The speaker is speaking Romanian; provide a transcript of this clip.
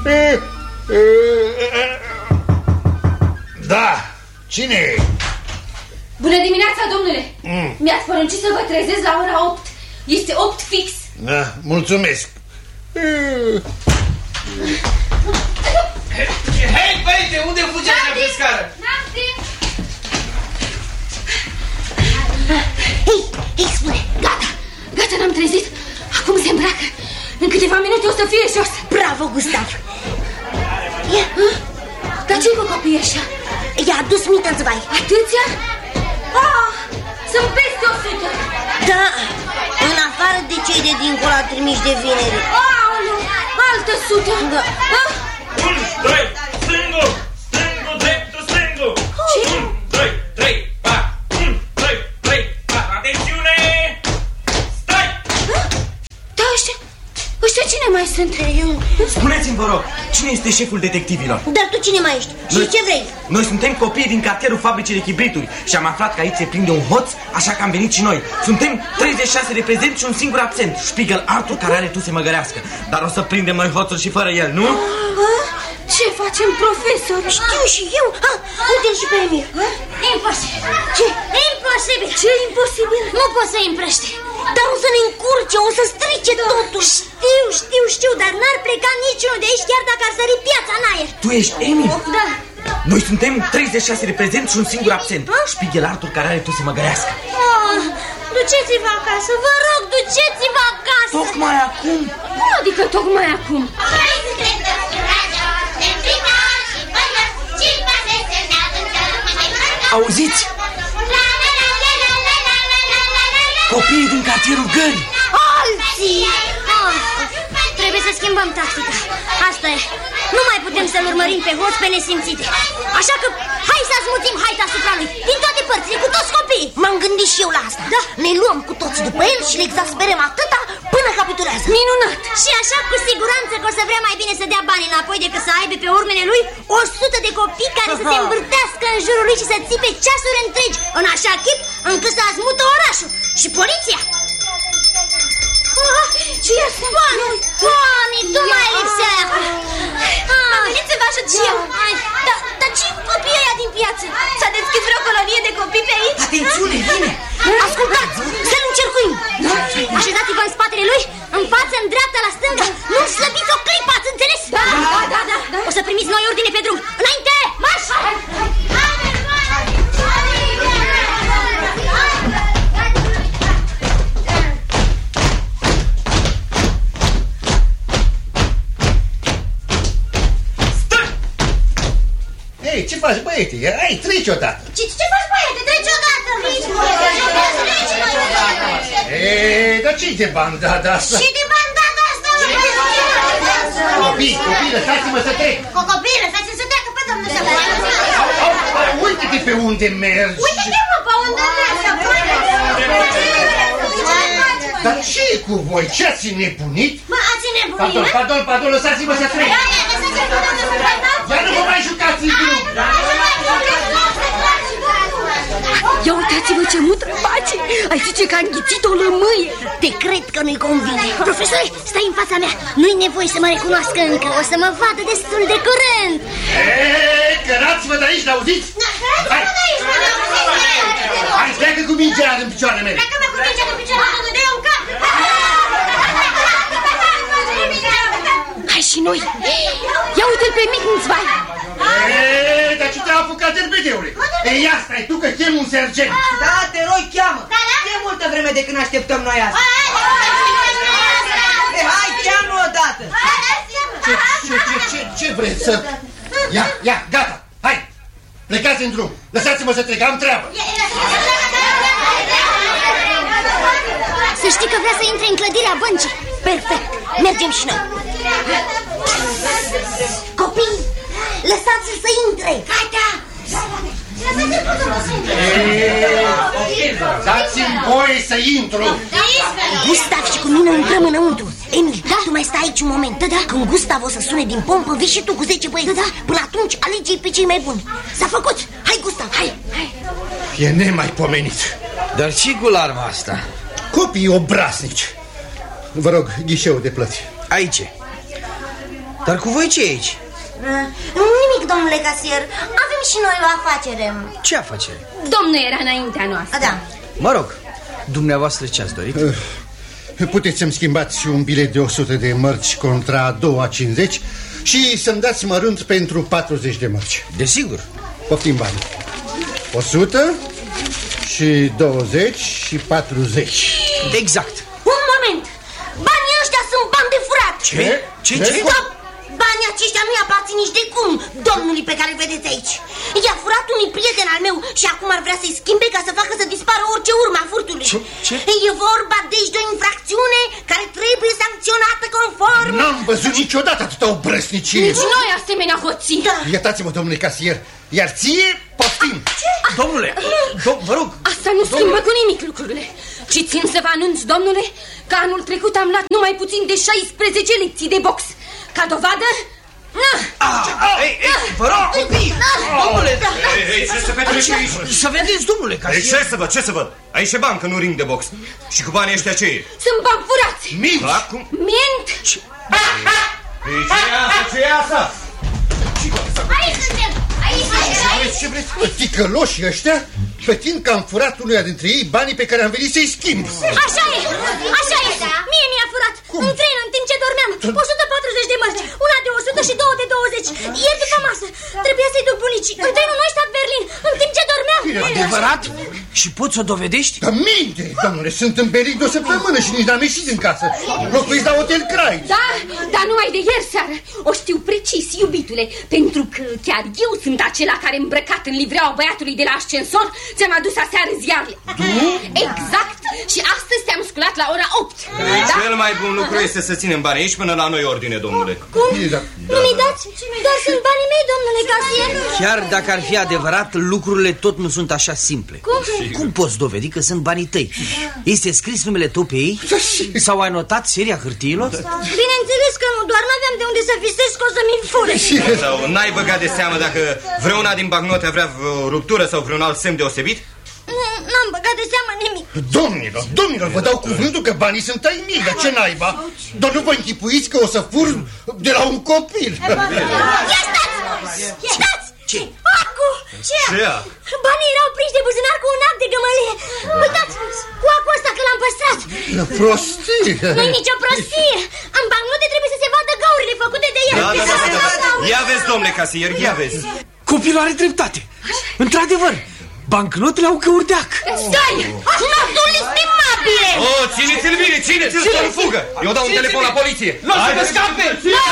Da, cine e? Bună dimineața, domnule. Mi-ați poruncit să vă trezesc la ora 8. Este 8 fix. Da, mulțumesc. Hei, băiete, unde fugi așa pe scară? Hei, spune, gata, n-am trezit. Acum se îmbracă. În câteva minute o să fie jos. Bravo, Gustav. Dar ce-i cu copiii ăștia? I-a adus mită în zvai. Atâția? Sunt peste 100. Da, în afară de cei de dincolo trimiși de vineri. Aoleu, altă 100. Da. 1, 2, stângul, dreptul, stângul. 1, 2, 3, 4. 1, 2, 3, 4. Atențiune! Stai! Da, ăștia cine mai sunt? Spuneți-mi, vă rog, cine este șeful detectivilor? Dar tu cine mai ești? Și ce vrei? Noi suntem copii din cartierul fabricii de chibrituri și am aflat că aici se prinde un hoț, așa că am venit și noi. Suntem 36 de prezenți și un singur absent, Spiegel Arthur, care are tu să măgărească. Dar o să prindem noi hoțul și fără el, nu? Ce facem, profesor? Știu și eu. Uite-l și pe Emil. Imposibil. Ce? Imposibil. Ce imposibil? Nu poți să împrăște. Dar o să ne încurce, o să strice totul. Știu, dar n-ar pleca niciunul de aici, chiar dacă ar sări piața în aer. Tu ești Emil? Da. Noi suntem 36 de prezenți și un singur absent, Spiegel Arthur, care are tu să măgărească. Duceți-vă acasă, vă rog, duceți-vă acasă. Tocmai acum? Cum adică tocmai acum? Auziți? Copiii din cartierul Gării. Alții! Trebuie să schimbăm tactica. Asta e. Nu mai putem să-l urmărim pe hoț pe nesimțite. Așa că hai să asmuțim haita asupra lui, din toate părțile, cu toți copiii. M-am gândit și eu la asta. Da. Ne luăm cu toți după el și le exasperăm atâta până capitulează. Minunat! Și așa cu siguranță că o să vrea mai bine să dea bani înapoi decât să aibă pe urmele lui 100 de copii care să se învârtească în jurul lui și să țipe ceasuri întregi, în așa chip încât să azmută orașul. Și poliția. Ce este? Mami, tu mai lipsea. Am venit să vă ajut și eu. Dar ce cu copiii ăia din piață? S-a deschis vreo colonie de copii pe aici? Atențiune, vine! Ascultați, să-l încercuim. Așezați-vă în spatele lui, în față, în dreapta, la stânga. Nu slăbiți o clipă, ați înțeles? Da. O să primiți noi ordine pe drum. Înainte, marș! Ei, ce faci, băiete? Hai, treci odată. Ce faci, băiete? Treci odată! Ei, dar ce-i de bandada asta? Și de bandada asta? Copii, lăsați-mă să trec. Copii, lăsați-mă să treacă pe domnul să vă. Uite-te pe unde mergi. Uite-te, mă, pe unde mergi. Dar ce-i cu voi? Ce ați nebunit? Mă, ați nebunit? Pardon, lăsați-mă să trec. Dar nu vă mai jucați în drum. Ia uitați-vă ce mutră face. Ai zice că a înghițit o lămâie. Te cred că nu-i convine. Profesore, stai în fața mea. Nu-i nevoie să mă recunoască încă. O să mă vadă destul de curând. Eee, cărați-vă de aici, l-auziți? Hai, pleacă cu mingea în picioarele mele. Pleacă-mă cu mingea în picioarele mele. Dă-i un cap. Hai și noi. Ia uite-l pe mic în zvai. Eee, dar ce te-a apucat în bedeule? Ei, ia stai tu că chem un sergent. Da, te rog, cheamă. E multă vreme de când așteptăm noi asta. Hai, cheamă odată. Ce vreți să... Ia, gata, hai. Plecați în drum. Lăsați-mă să trec, am treabă. Să știi că vrea să intre în clădirea băncii. Perfect, mergem și noi. Copii, lăsați-l să intre. Gata. Dați-mi voie să intru. Gustav și cu mine intrăm înăuntru. Emil, tu mai stai aici un moment. Când Gustav o să sune din pompă, vii și tu cu 10 băieți. Până atunci alege-i pe cei mai buni. S-a făcut. Hai, Gustav, hai. E nemaipomenit. Dar ce cu larma asta? Copii obraznici. Vă rog, ghișeul de plăți. Aici. Dar cu voi ce e aici? Nimic, domnule casier. Avem și noi o afacere. Ce afacere? Domnul era înaintea noastră. Da. Mă rog, dumneavoastră ce ați dorit? Puteți să-mi schimbați un bilet de 100 de mărci contra 2,50 și să-mi dați mărunt pentru 40 de mărci. Desigur. Poftim bani. 100 și 20 și 40. Exact. Un moment. Banii ăștia sunt bani de furat. Ce? Stop! Banii aceștia nu-i aparțin nici de cum domnului pe care îl vedeți aici. I-a furat unui prieten al meu și acum ar vrea să-i schimbe ca să facă să dispară orice urmă a furtului. Ce? E vorba deci de o infracțiune care trebuie sancționată conform. N-am văzut niciodată atâta obrăsnicie. Nici noi asemenea hoții. Da. Iertați-mă, domnule casier. Iar ție, poftim. Domnule, vă rog. Asta nu schimbă cu nimic lucrurile. Și țin să vă anunț, domnule, că anul trecut am luat numai puțin de 16 lecții de box. Ca dovadă... Vă rog, copii! Domnule! Ei, ce se petrece aici? Să vedeți, domnule casier. Ce să văd? Aici e bancă, nu ring de box. Și cu banii ăștia ce e? Sunt bani furați. Minți! Cum? Mint. Ce e asta? Aici suntem! Ce vreți? Ticăloșii ăștia pretind că am furat unuia dintre ei banii pe care am venit să-i schimb. Așa e! Așa e! Mie mi-a furat în trenă în timp ce dormeam 140 de mărci, una de 100 și două de 20. Ieri după masă trebuia să-i duc bunicii în trenul Neustadt-Berlin în timp ce dormeam. Adevărat? Și poți să o dovedești? Dar minte, domnule, sunt în Berlin de o săptămână și nici n-am ieșit din casă. Locuiți la Hotel Kreuz. Da, dar numai de ieri seară. O știu precis, iubitule, pentru că chiar eu sunt acela care, îmbrăcat în livreaua băiatului de la ascensor, ți-am adus aseară ziarele. Tu? Exact. Și astăzi te-am sculat la ora 8. Da? Cel mai bun lucru este să ținem bani aici până la noi ordine, domnule. Cum? Nu mi dați? Dar sunt banii mei, domnule casier. Chiar dacă ar fi adevărat, lucrurile tot nu sunt așa simple. Cum poți dovedi că sunt banii tăi? Este scris numele tău pe ei? Sau ai notat seria hârtiilor? Bineînțeles că nu, doar n-aveam de unde să visez că o să-mi fure. Sau n-ai băgat de seamă dacă vreuna din bagnote avea o ruptură sau vreun alt semn deosebit? N-am băgat de seamă nimic. Domnilor, vă dau cuvântul că banii sunt ai mei, dar ce naiba? Doar nu vă închipuiți că o să fur de la un copil. Ia stați! Ce? Acu! Ce? Banii erau prinși de buzunar cu un act de gămălie. Uitați, cu acul ăsta că l-am păstrat. Prostie! Nu-i nicio prostie. În bancnote trebuie să se vadă găurile făcute de el. Da. Ia vezi, domnule casier, ia vezi. Copilul are dreptate. Într-adevăr, bancnotele au căuri de ac. Stai! Notul estimabile! Țineți-l bine, țineți-l să nu fugă. Eu dau un telefon la poliție. Nu o să vă scape!